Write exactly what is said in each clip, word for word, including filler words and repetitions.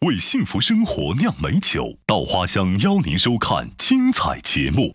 为幸福生活酿美酒，稻花香邀您收看精彩节目。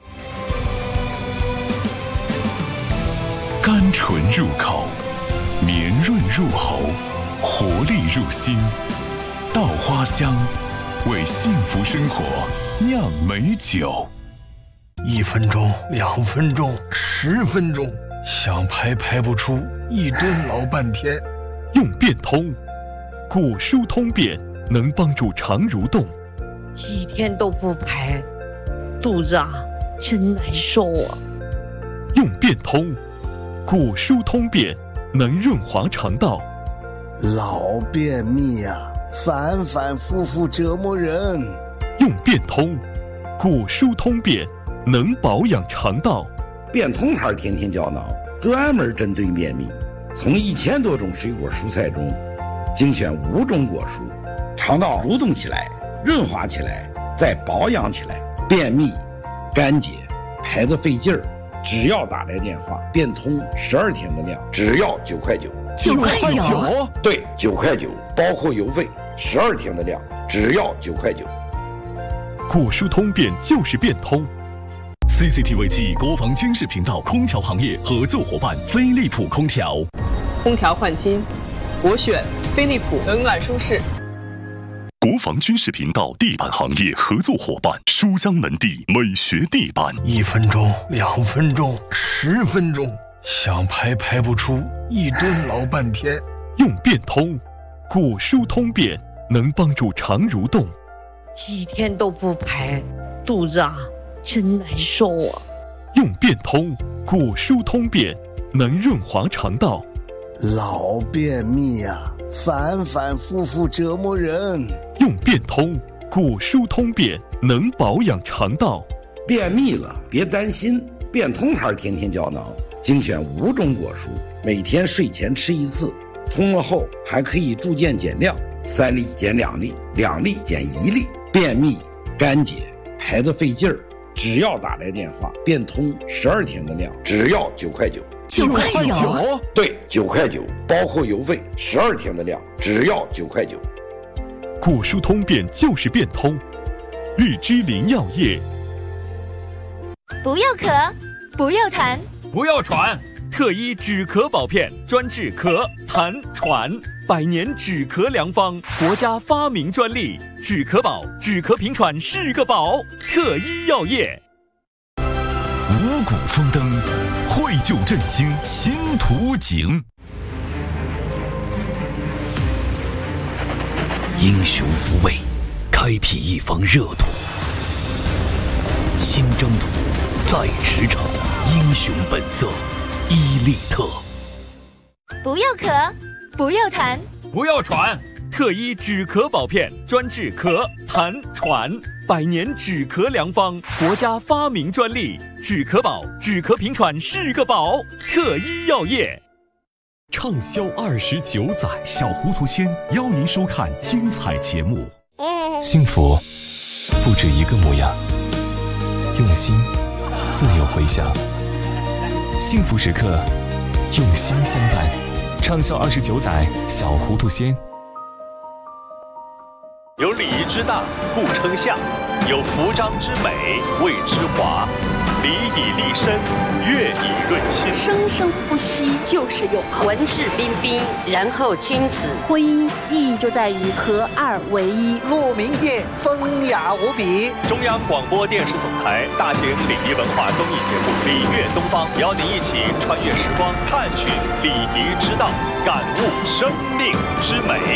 甘醇入口，绵润入喉，活力入心。稻花香，为幸福生活酿美酒。 一分钟，两分钟，十分钟，想排排不出，一蹲老半天。 用变通，果蔬通便，能帮助肠蠕动。 几天都不排，肚子啊真难受啊。 用变通，果蔬通便，能润滑肠道。 老便秘啊，反反复复折磨人。 用变通，果蔬通便，能保养肠道。 变通牌天天胶囊专门针对便秘，从一千多种水果蔬菜中精选五种果蔬，肠道蠕动起来，润滑起来，再保养起来。便秘、干结、排得费劲儿，只要打来电话，变通十二天的量，只要九块九。 九块九？ 对，九块九，包括邮费，十二天的量，只要九块九。 果蔬通便就是变通。C C T V 暨国防军事频道空调行业合作伙伴飞利浦空调。 空调换新，我选飞利浦，冷暖舒适。 国防军事频道地板行业合作伙伴书香门第美学地板。 一分钟，两分钟，十分钟，想排排不出，一蹲老半天。 用变通，果蔬通便，能帮助肠蠕动。 几天都不排，肚子啊真难受啊。 用变通，果蔬通便，能润滑肠道。 老便秘啊，反反复复折磨人。 用变通，果蔬通便，能保养肠道。 便秘了别担心，变通牌天天胶囊精选五种果蔬，每天睡前吃一次，通了后还可以逐渐减量，三粒减两粒，两粒减一粒。便秘、干结、排得费劲儿，只要打来电话，变通十二天的量，只要九块九。 九块九？ 对，九块九，包括邮费，十二天的量，只要九块九。 果蔬通便就是变通。日之林药业。 不要咳，不要痰， 不要喘，特医止咳保片，专治咳、痰、喘，百年止咳良方，国家发明专利，止咳宝，止咳平喘是个宝。特医药业。 五谷丰登，绘就振兴新图景。 英雄不畏，开辟一方热土。新征途在驰骋，英雄本色，伊利特。 不要咳，不要痰， 不要喘，特医止咳保片，专治咳、痰、喘，百年止咳良方，国家发明专利，止咳宝，止咳平喘是个宝。特医药业。 畅销二十九载，小糊涂仙邀您收看精彩节目。 幸福不止一个模样，用心自有回响。幸福时刻，用心相伴。畅销二十九载，小糊涂仙。 有礼仪之大，故称相；有服章之美，谓之华。礼以立身，乐以润心。 生生不息就是永恒， 文质彬彬，然后君子。 婚姻意义就在于合二为一。 鹿鸣宴，风雅无比。 中央广播电视总台大型礼仪文化综艺节目《礼乐东方》，邀您一起穿越时光，探寻礼仪之道，感悟生命之美。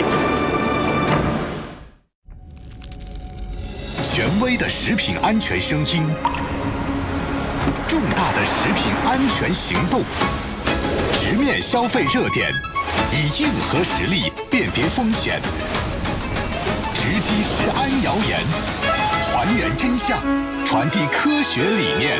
权威的食品安全声音，重大的食品安全行动，直面消费热点，以硬核实力辨别风险，直击食安谣言，还原真相，传递科学理念，